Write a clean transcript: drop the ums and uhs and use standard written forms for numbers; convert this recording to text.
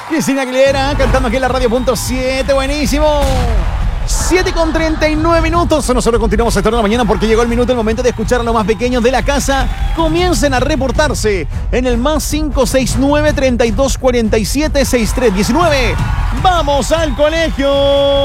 Cristina Aguilera cantando aquí en la radio.7. Buenísimo. 7:39. Nosotros continuamos esta hora de la mañana porque llegó el momento de escuchar a los más pequeños de la casa. Comiencen a reportarse en el +569 3247 6319. ¡Vamos al colegio!